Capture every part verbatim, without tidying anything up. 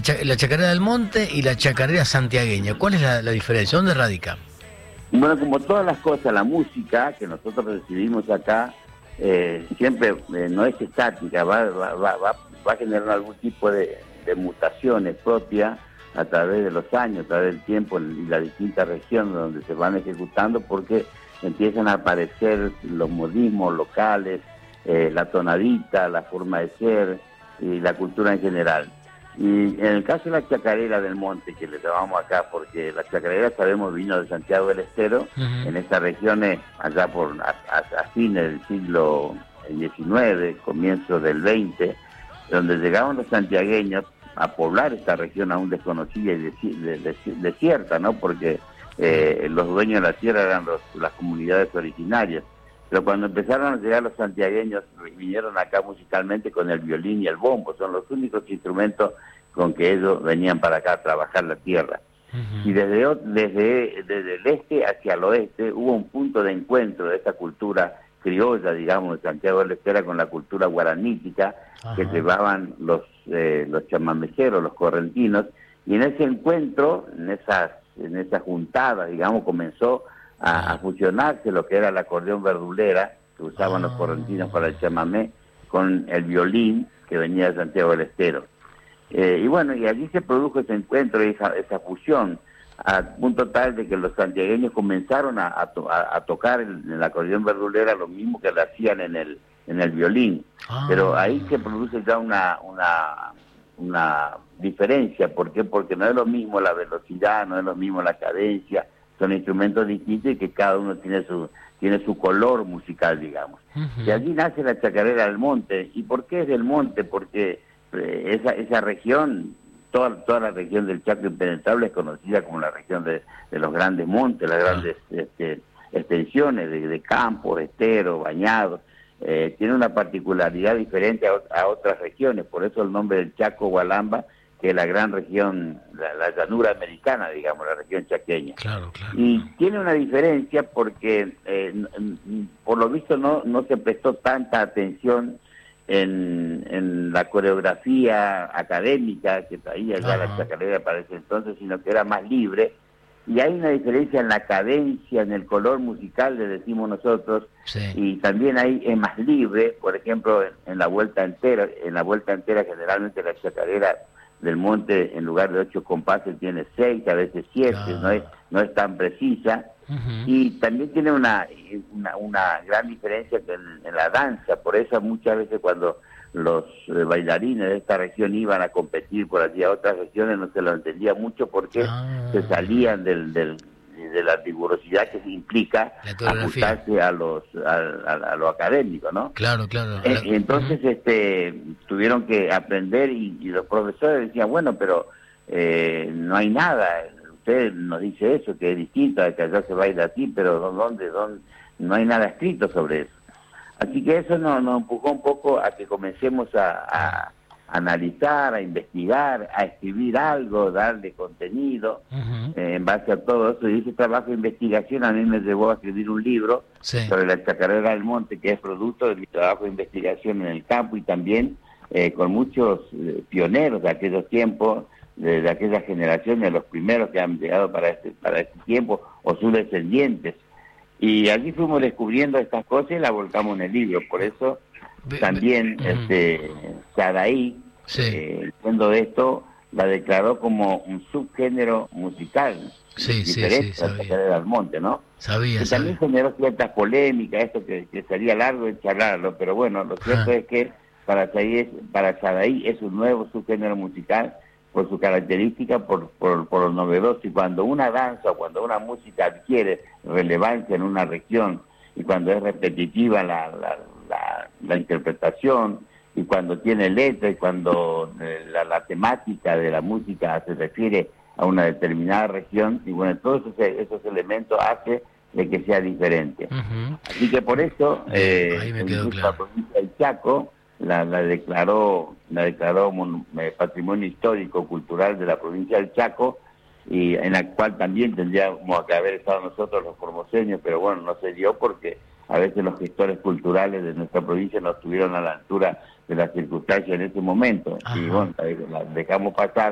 Cha- La chacarera del monte y la chacarera santiagueña. ¿Cuál es la, la diferencia? ¿Dónde radica? Bueno, como todas las cosas, la música que nosotros recibimos acá eh, siempre eh, no es estática, va, va, va, va, va generando algún tipo de, de mutaciones propias a través de los años, a través del tiempo y las distintas regiones donde se van ejecutando, porque empiezan a aparecer los modismos locales, eh, la tonadita, la forma de ser y la cultura en general. Y en el caso de la chacarera del monte, que le llamamos acá, porque la chacarera, sabemos, vino de Santiago del Estero, Ujú. en estas regiones, allá por a, a, a fines del siglo diecinueve, comienzo del veinte, donde llegaban los santiagueños a poblar esta región aún desconocida y desi- de- de- desierta, ¿no? Porque eh, los dueños de la tierra eran los, las comunidades originarias. Pero cuando empezaron a llegar los santiagueños, vinieron acá musicalmente con el violín y el bombo. Son los únicos instrumentos con que ellos venían para acá a trabajar la tierra. Ujú. Y desde, o- desde, desde el este hacia el oeste hubo un punto de encuentro de esta cultura criolla, digamos, de Santiago del Estero con la cultura guaranítica que Ajá. llevaban los, eh, los chamameceros, los correntinos. Y en ese encuentro, en esas, en esa juntada, digamos, comenzó a, a fusionarse lo que era el acordeón verdulera, que usaban los correntinos para el chamamé, con el violín que venía de Santiago del Estero. Eh, y bueno, y allí se produjo ese encuentro, esa, esa fusión, a punto tal de que los santiagueños comenzaron a, a, to- a- a tocar el, el acordeón verdulera lo mismo que lo hacían en el, en el violín. Ah. Pero ahí se produce ya una, una, una diferencia. ¿Por qué? Porque no es lo mismo la velocidad, no es lo mismo la cadencia, son instrumentos distintos y que cada uno tiene su, tiene su color musical, digamos. Ujú. De allí nace la chacarera del monte. ¿Y por qué es del monte? Porque eh, esa, esa región, toda, toda la región del Chaco impenetrable es conocida como la región de, de los grandes montes, las grandes este, extensiones de, de campos, esteros, bañados. Eh, tiene una particularidad diferente a, a otras regiones, por eso el nombre del Chaco Gualamba, que es la gran región, la, la llanura americana, digamos, la región chaqueña. Claro, claro. Y tiene una diferencia porque, eh, n- n- por lo visto, no, no se prestó tanta atención en, en la coreografía académica que traía ya la Ajá. chacarera para ese entonces, sino que era más libre. Y hay una diferencia en la cadencia, en el color musical, le decimos nosotros, Sí. y también ahí es más libre. Por ejemplo, en, en la vuelta entera, en la vuelta entera generalmente la chacarera del monte, en lugar de ocho compases, tiene seis, a veces siete, Claro. no es no es tan precisa. Ujú. Y también tiene una, una, una gran diferencia que en, en la danza. Por eso muchas veces cuando los eh, bailarines de esta región iban a competir por allí a otras regiones, no se lo entendía mucho porque Ah. se salían del, del, de la rigurosidad que implica La coreografía. ajustarse a, los, a, a, a lo académico, ¿no? Claro, claro. Eh, La- y entonces Ujú. este tuvieron que aprender y, y los profesores decían, bueno, pero eh, no hay nada, usted nos dice eso, que es distinto, que allá se baila así, pero ¿dónde, dónde? No hay nada escrito sobre eso. Así que eso nos, nos empujó un poco a que comencemos a, a analizar, a investigar, a escribir algo, darle contenido Ujú. eh, en base a todo eso. Y ese trabajo de investigación a mí me llevó a escribir un libro Sí. sobre la chacarera del monte, que es producto de mi trabajo de investigación en el campo y también eh, con muchos eh, pioneros de aquellos tiempos, de, de aquellas generaciones, los primeros que han llegado para este, para este tiempo, o sus descendientes. Y allí fuimos descubriendo estas cosas y las volcamos en el libro. Por eso Ve- también ve- Ujú. este Sadaí, Sí. eh, siendo esto, la declaró como un subgénero musical Sí, sí, diferente sí, a la sabía. chacarera del monte, ¿no? Sabía, Y también sabía. generó ciertas polémicas, esto que, que sería largo de charlarlo, pero bueno, lo cierto Ajá. es que para Sadaí, es, para Sadaí es un nuevo subgénero musical por su característica, por, por, por lo novedoso. Y cuando una danza o cuando una música adquiere relevancia en una región, y cuando es repetitiva la, la, la, la interpretación, y cuando tiene letra, y cuando eh, la, la temática de la música se refiere a una determinada región, y bueno, todos esos, esos elementos hace de que sea diferente. Ujú. Así que por eso, Bien, eh, ahí me quedó incluso claro. la provincia del Chaco la, la declaró, la declaró mon, eh, patrimonio histórico cultural de la provincia del Chaco, y en la cual también tendríamos que haber estado nosotros los formoseños, pero bueno, no se dio porque a veces los gestores culturales de nuestra provincia no estuvieron a la altura de las circunstancias en ese momento. Ajá. Y bueno, la dejamos pasar,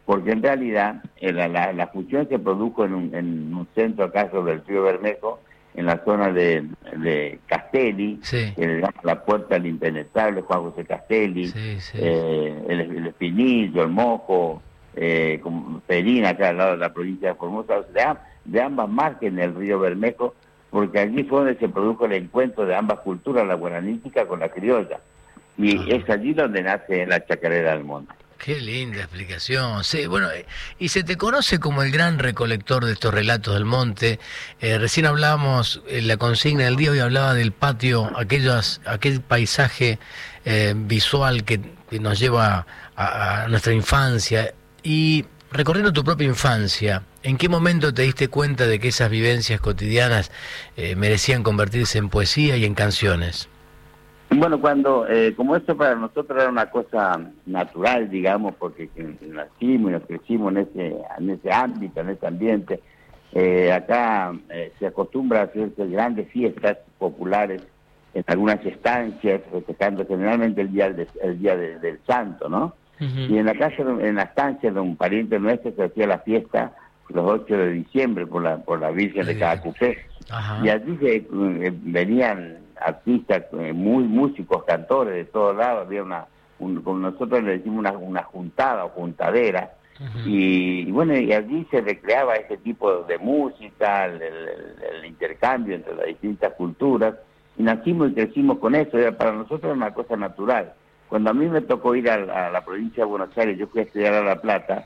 porque en realidad eh, la, la, la fusión se produjo en un, en un centro acá sobre el río Bermejo, en la zona de, de Castelli, Sí. que le llaman la puerta al impenetrable, Juan José Castelli, Sí, sí. eh, el, el Espinillo, el Mojo, eh, como Perín, acá al lado de la provincia de Formosa, de, de ambas márgenes del río Bermejo, porque allí fue donde se produjo el encuentro de ambas culturas, la guaranítica con la criolla. Y Ah. es allí donde nace la chacarera del monte. Qué linda explicación. Sí, bueno, y se te conoce como el gran recolector de estos relatos del monte. Eh, recién hablábamos en la consigna del día, hoy hablaba del patio, aquellas, aquel paisaje eh, visual que, que nos lleva a, a nuestra infancia. Y recorriendo tu propia infancia, ¿en qué momento te diste cuenta de que esas vivencias cotidianas eh, merecían convertirse en poesía y en canciones? Bueno, cuando, eh, como esto para nosotros era una cosa natural, digamos, porque nacimos y nos crecimos en ese, en ese ámbito, en ese ambiente, eh, acá eh, se acostumbra a hacerse grandes fiestas populares en algunas estancias, festejando generalmente el día, de, el día de, del santo, ¿no? Uh-huh. Y en la casa, en la estancia de un pariente nuestro se hacía la fiesta los ocho de diciembre por la, por la Virgen de Cadacupé. Y allí se, eh, venían artistas, eh, muy músicos, cantores de todos lados, había una, un, con nosotros le decimos una, una juntada o juntadera, uh-huh. y, y bueno, y allí se recreaba ese tipo de música, el, el, el intercambio entre las distintas culturas, y nacimos y crecimos con eso, era para nosotros era una cosa natural. Cuando a mí me tocó ir a, a la provincia de Buenos Aires, yo fui a estudiar a La Plata,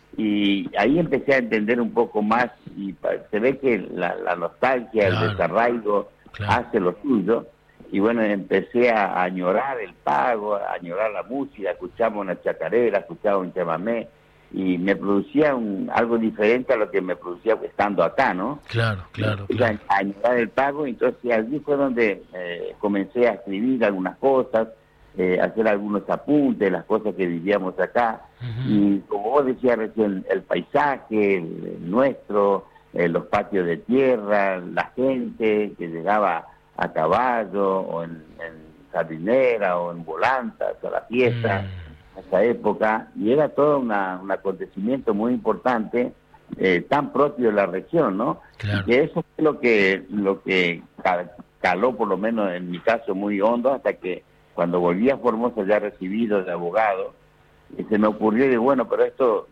y ahí empecé a entender un poco más, y se ve que la, la nostalgia, claro, el desarraigo, claro, hace lo suyo, y bueno, empecé a, a añorar el pago, a añorar la música, escuchaba una chacarera, escuchaba un chamamé, y me producía un, algo diferente a lo que me producía estando acá, ¿no? Claro, claro, claro. A, a añorar el pago, entonces allí fue donde eh, comencé a escribir algunas cosas, eh, hacer algunos apuntes, las cosas que vivíamos acá, uh-huh. y como vos decías recién, el paisaje, el, el nuestro, eh, los patios de tierra, la gente que llegaba a caballo, o en, en sardinera, o en volantas, a la fiesta, mm. en esa época, y era todo una, un acontecimiento muy importante, eh, tan propio de la región, ¿no? Claro. Y que eso fue lo que, lo que caló, por lo menos en mi caso, muy hondo, hasta que cuando volví a Formosa ya recibido de abogado, se me ocurrió, y bueno, pero esto,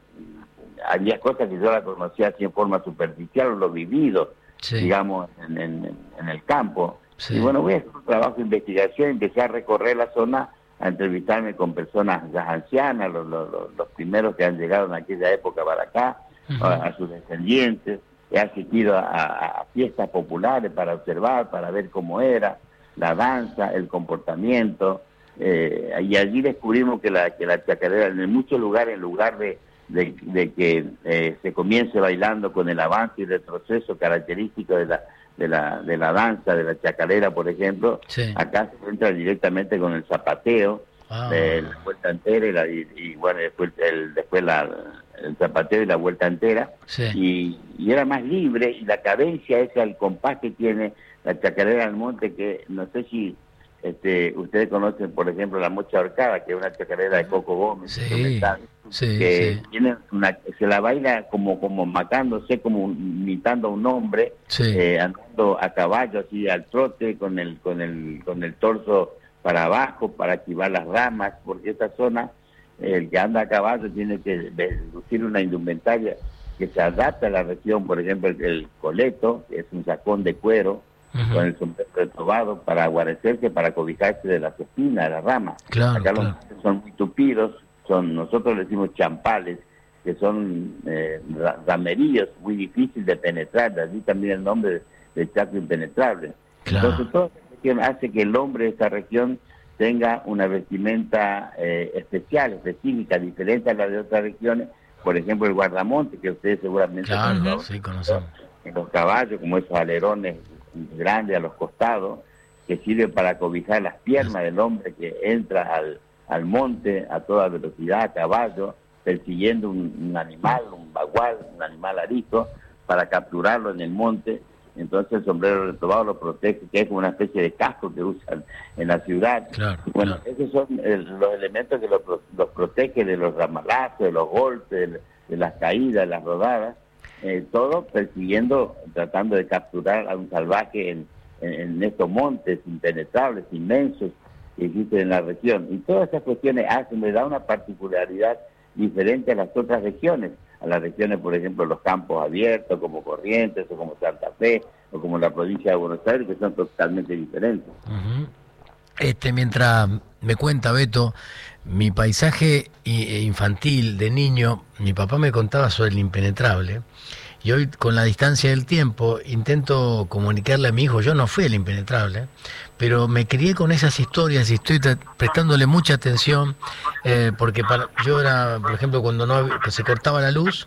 había cosas que yo la conocía así en forma superficial, lo vivido, sí, digamos, en, en, en el campo. Sí. Y bueno, voy a hacer un trabajo de investigación, empecé a recorrer la zona, a entrevistarme con personas ya ancianas, los, los, los primeros que han llegado en aquella época para acá, uh-huh. a, a sus descendientes, he asistido a, a fiestas populares para observar, para ver cómo era la danza, el comportamiento, eh, y allí descubrimos que la, que la chacarera, en muchos lugares, en lugar de, de, de que eh, se comience bailando con el avance y retroceso característico de la de la de la danza, de la chacarera, por ejemplo, sí, acá se entra directamente con el zapateo, ah. eh, la vuelta entera, y, la, y, y bueno, después el, después la, el zapateo y la vuelta entera, sí, y, y era más libre, y la cadencia esa, el compás que tiene la chacarera del monte, que no sé si este ustedes conocen, por ejemplo, la Mocha Ahorcada, que es una chacarera de Coco Gómez, sí, sí, que sí. tiene una, se la baila como como matándose, como imitando a un hombre, sí, eh, andando a caballo, así al trote, con el con el con el torso para abajo, para activar las ramas, porque esta zona, el que anda a caballo tiene que lucir una indumentaria que se adapta a la región, por ejemplo, el, el coleto, que es un sacón de cuero, uh-huh, con el sombrero retobado para guarecerse, para cobijarse de las espinas, de las ramas. Claro, acá claro. Los son muy tupidos, son, nosotros le decimos champales, que son eh, ramerillos, muy difícil de penetrar, de allí también el nombre de, de chaco impenetrable. Claro. Entonces todo esto hace que el hombre de esta región tenga una vestimenta eh, especial, específica, diferente a la de otras regiones, por ejemplo el guardamonte, que ustedes seguramente claro, conocen, sí, conocemos. En los caballos, como esos alerones grandes a los costados, que sirven para cobijar las piernas del hombre que entra al, al monte a toda velocidad, a caballo, persiguiendo un, un animal, un bagual, un animal arico, para capturarlo en el monte. entonces el sombrero retobado lo protege, que es como una especie de casco que usan en la ciudad. Claro, bueno, claro. esos son el, los elementos que los, los protegen de los ramalazos, de los golpes, de, de las caídas, de las rodadas, eh, todo persiguiendo, tratando de capturar a un salvaje en, en, en estos montes impenetrables, inmensos, que existen en la región. Y todas esas cuestiones hacen, le da una particularidad diferente a las otras regiones, a las regiones, por ejemplo, los campos abiertos, como Corrientes, o como Santa Fe, o como la provincia de Buenos Aires, que son totalmente diferentes. Uh-huh. Este, mientras me cuenta Beto, mi paisaje infantil de niño, mi papá me contaba sobre el impenetrable, y hoy con la distancia del tiempo intento comunicarle a mi hijo, yo no fui el impenetrable, pero me crié con esas historias y estoy prestándole mucha atención, eh, porque para, yo era, por ejemplo, cuando no se cortaba la luz,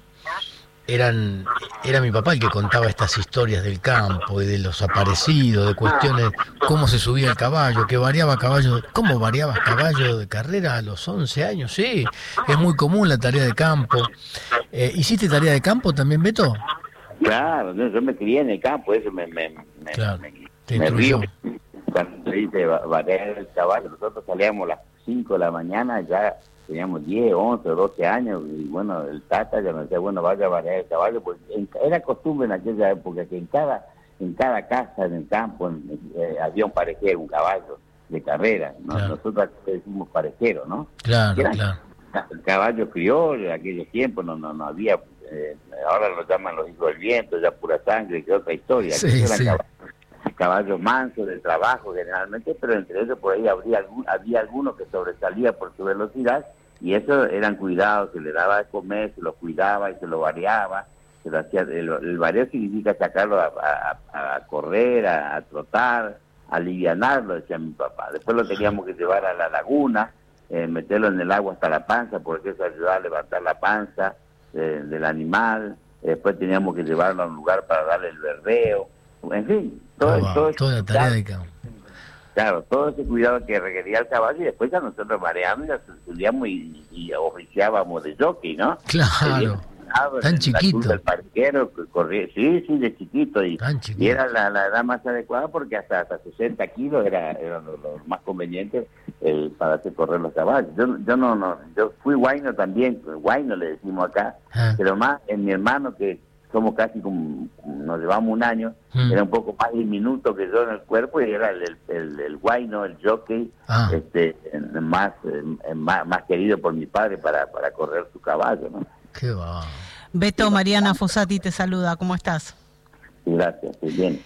eran era mi papá el que contaba estas historias del campo y de los aparecidos, de cuestiones, cómo se subía el caballo, que variaba caballo, cómo variaba caballo de carrera a los once años, sí, es muy común la tarea de campo. Eh, ¿Hiciste tarea de campo también, Beto? Claro, yo, yo me crié en el campo, eso me, me, me, claro, me, me río cuando se dice variar el caballo. Nosotros salíamos a las cinco de la mañana, ya teníamos diez, once, doce años, y bueno, el tata ya nos decía, bueno, vaya a variar el caballo, porque en, era costumbre en aquella época que en cada en cada casa, en el campo, en, eh, había un parejero, un caballo de carrera, ¿no? Claro. Nosotros decimos parejero, ¿no? Claro, claro. El caballo criollo de aquellos tiempos, no no no había, eh, ahora lo llaman los hijos del viento, ya pura sangre, que otra historia. Sí, eran sí. caballos, caballos mansos de trabajo generalmente, pero entre ellos por ahí habría algún, había algunos que sobresalía por su velocidad, y eso eran cuidados, se le daba de comer, se lo cuidaba y se lo variaba, se lo hacía, el, el vareo significa sacarlo a, a, a correr, a, a trotar, a alivianarlo, decía mi papá. Después lo teníamos que llevar a la laguna, eh, meterlo en el agua hasta la panza, porque eso ayudaba a levantar la panza eh, del animal. Después teníamos que llevarlo a un lugar para darle el verdeo, en fin, todo, oh, todo toda la tarea de campo. Claro, todo ese cuidado que requería el caballo, y después ya nosotros mareamos, ya subíamos y, y oficiábamos de jockey, ¿no? Claro, lado, tan chiquito. El parquero corría, sí, sí, de chiquito, y, chiquito. y era la, la edad más adecuada porque hasta hasta sesenta kilos era, era lo, lo más conveniente eh, para hacer correr los caballos. Yo, yo no, no, yo fui guayno también, guayno le decimos acá, ah. pero más en mi hermano, que somos casi como, nos llevamos un año, mm. era un poco más diminuto que yo en el cuerpo, y era el, el, el, el guayno, el jockey, ah. este, más, eh, más más querido por mi padre para, para correr su caballo, ¿no? Qué va. Beto, Mariana Fossati te saluda, ¿cómo estás? Gracias, estoy bien.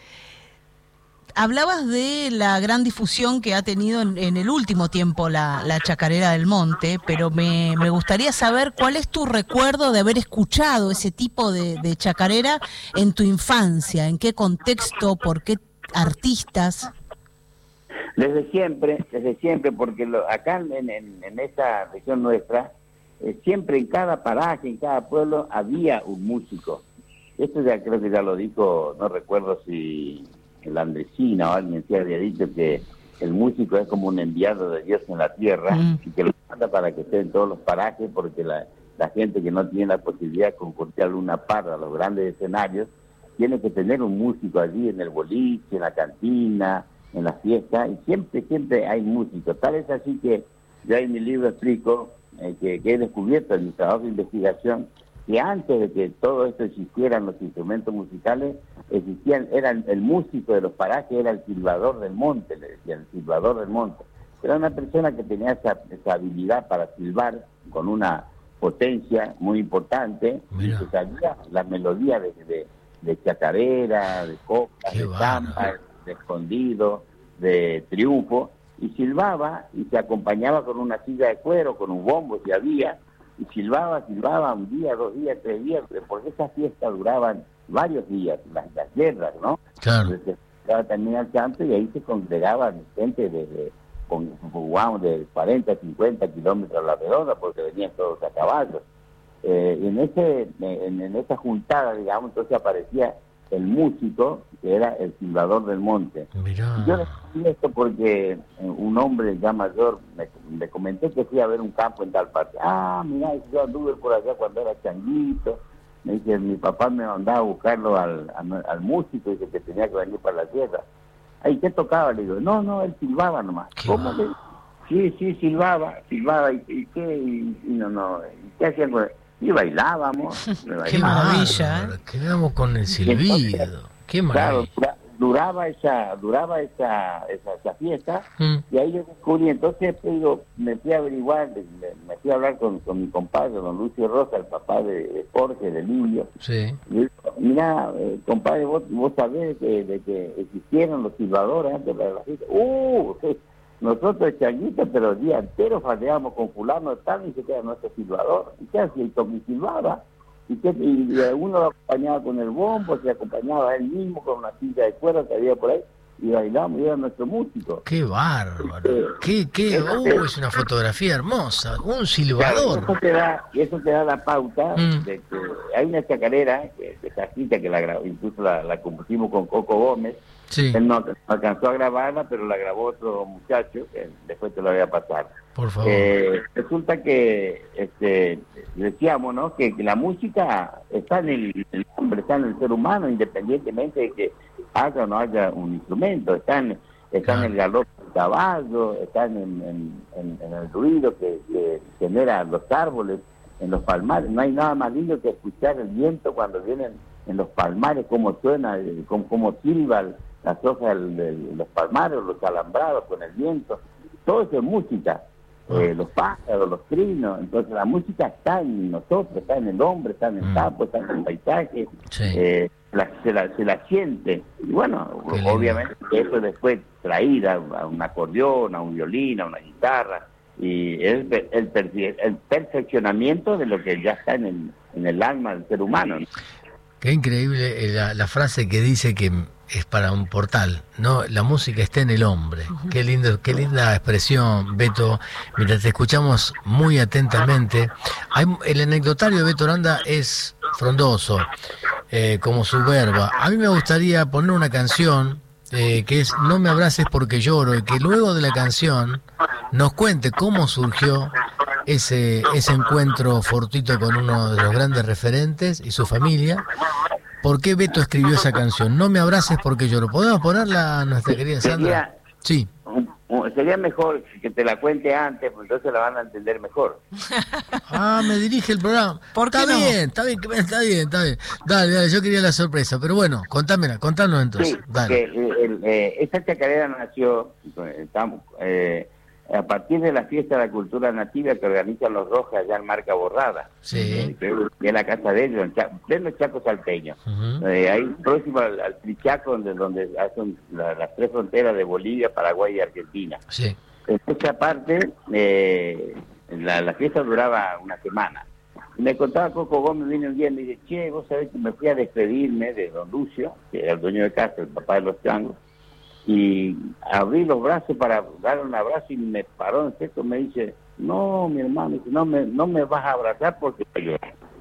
Hablabas de la gran difusión que ha tenido en, en el último tiempo la, la Chacarera del Monte, pero me, me gustaría saber cuál es tu recuerdo de haber escuchado ese tipo de, de chacarera en tu infancia, en qué contexto, por qué artistas. Desde siempre, desde siempre, porque lo, acá en, en, en esta región nuestra, eh, siempre en cada paraje, en cada pueblo, había un músico. Esto ya creo que ya lo dijo, no recuerdo si el Andresina o alguien se había dicho que el músico es como un enviado de Dios en la tierra, mm. y que lo manda para que esté en todos los parajes, porque la, la gente que no tiene la posibilidad de concurrir una parra a los grandes escenarios, tiene que tener un músico allí en el boliche, en la cantina, en la fiesta, y siempre, siempre hay músicos. Tal es así que yo en mi libro explico eh, que, que he descubierto en mi trabajo de investigación que antes de que todo esto existieran los instrumentos musicales, existían, eran el músico de los parajes, era el silbador del monte, le decían, el silbador del monte. Era una persona que tenía esa, esa habilidad para silbar con una potencia muy importante, Mira. y que sabía la melodía de, de, de chacarera, de coplas, de zampa, de escondido, de triunfo, y silbaba y se acompañaba con una silla de cuero, con un bombo si había, y silbaba, silbaba un día, dos días, tres días, porque esas fiestas duraban varios días, las, las guerras, ¿no? Claro. Entonces se estaba también al canto, y ahí se congregaban gente de, de, con, con, de cuarenta, cincuenta kilómetros a la redonda, porque venían todos a caballos. Eh, en ese en, en esa juntada, digamos, entonces aparecía el músico, que era el silbador del monte. Mirá. Yo le decía esto porque un hombre ya mayor me, me comenté que fui a ver un campo en tal parte. Ah, mirá, yo anduve por allá cuando era changuito, me dice, mi papá me mandaba a buscarlo al, al, al músico y que te tenía que venir para la tierra. Ay, ¿qué tocaba? Le digo, no, no, él silbaba nomás. ¿Cómo? Le... Sí, sí, silbaba, silbaba, ¿y, y qué? Y, y no, no, ¿y qué hacían con él? Y bailábamos. Qué maravilla, ¿eh? Quedamos con el silbido. Entonces, qué maravilla. Claro, duraba esa duraba esa esa, esa fiesta, mm. y ahí yo descubrí. Entonces pues, digo, me fui a averiguar, me, me fui a hablar con, con mi compadre, don Lucio Rosa, el papá de, de Jorge, de Livio. Sí. Y digo, mira, eh, compadre, vos, vos sabés de, de que existieron los silbadores antes de la fiesta. ¡Uh! Sí. Nosotros changuitos, pero el día entero faldeábamos con fulano de tal y se queda nuestro silbador. ¿Y qué hacía? Y Tommy silbaba. Y, que, y uno lo acompañaba con el bombo, se acompañaba él mismo con una silla de cuero que había por ahí, y bailábamos, y era nuestro músico. ¡Qué bárbaro! Eh, ¡Qué, qué! ¡Uh! Es, es una fotografía hermosa, un silbador. Claro, eso te da, y eso te da la pauta mm. de que hay una chacarera, que de Cajita, que la grabó, incluso la, la compusimos con Coco Gómez. Sí. Él no alcanzó a grabarla, pero la grabó otro muchacho, que después te lo voy a pasar. Por favor. Eh, resulta que este, decíamos, ¿no?, que, que la música está en el, el hombre, está en el ser humano, independientemente de que haya o no haya un instrumento. Está en, está claro. en el galope del caballo, está en, en, en, en el ruido que, que genera los árboles, en los palmares. No hay nada más lindo que escuchar el viento cuando vienen en los palmares, cómo suena, cómo, cómo silba las hojas de los palmares, los alambrados con el viento. Todo eso es música. Eh, los pájaros, los trinos. Entonces la música está en nosotros, está en el hombre, está en el campo, está en el paisaje. Sí. eh, la, se, la, se la siente. Y bueno, obviamente eso después traída a un acordeón, a un violín, a una guitarra, y es el, el, el perfeccionamiento de lo que ya está en el, en el alma del ser humano. Qué increíble la, la frase que dice que es para un portal, ¿no? La música está en el hombre. Uh-huh. Qué lindo, qué linda expresión, Beto. Mientras te escuchamos muy atentamente, hay, el anecdotario de Beto Aranda es frondoso, eh, como su verba. A mí me gustaría poner una canción eh, que es No me abraces porque lloro, y que luego de la canción nos cuente cómo surgió ese ese encuentro fortuito con uno de los grandes referentes y su familia. ¿Por qué Beto escribió esa canción? No me abraces porque lloro. ¿Podemos ponerla, nuestra querida Sandra? Sería, sí. Sería mejor que te la cuente antes, porque entonces la van a entender mejor. Ah, me dirige el programa. ¿Por qué está no? bien, está bien, está bien, está bien. Dale, dale, yo quería la sorpresa, pero bueno, contámela, contanos entonces. Sí, dale. Que, el, el, eh, esta chacarera nació, estamos... Eh, a partir de la fiesta de la cultura nativa que organizan los Rojas allá en Marca Borrada, sí. que es la casa de ellos, en Chaco, de los Chacos Salteños, uh-huh. eh, ahí próximo al, al Trichaco, donde, donde hacen la, las tres fronteras de Bolivia, Paraguay y Argentina. Sí. En esa parte, eh, la, la fiesta duraba una semana. Y me contaba Coco Gómez, vino un día y me dice, che, vos sabés que me fui a despedirme de don Lucio, que era el dueño de casa, el papá de los changos, y abrí los brazos para dar un abrazo y me paró en seco, me dice, no, mi hermano, no me no me vas a abrazar porque yo.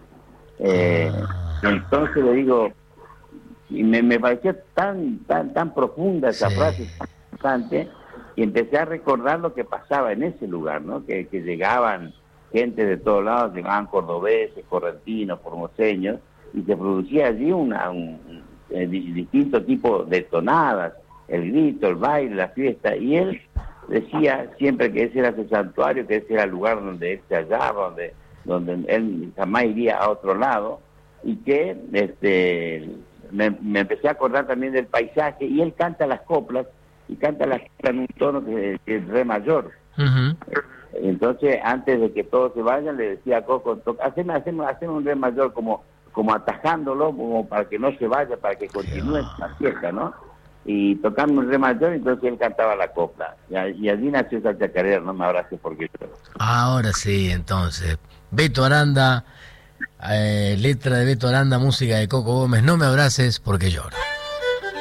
Eh, entonces le digo, y me, me pareció tan tan tan profunda esa sí. frase, tan importante, y empecé a recordar lo que pasaba en ese lugar, ¿no? Que, que llegaban gente de todos lados, llegaban cordobeses, correntinos, formoseños, y se producía allí una, un, un, un distinto tipo de tonadas, el grito, el baile, la fiesta, y él decía siempre que ese era su santuario, que ese era el lugar donde él se hallaba, donde, donde él jamás iría a otro lado, y que este me, me empecé a acordar también del paisaje, y él canta las coplas, y canta las coplas en un tono que, que es re mayor. Uh-huh. Entonces, antes de que todos se vayan, le decía a Coco, haceme, haceme, haceme un re mayor, como, como atajándolo, como para que no se vaya, para que continúe la fiesta, ¿no? Y tocando un re mayor, entonces él cantaba la copla. Y, y allí nació esa chacarera, no me abraces porque yo. Ahora sí, entonces. Beto Aranda, eh, letra de Beto Aranda, música de Coco Gómez, no me abraces porque lloro.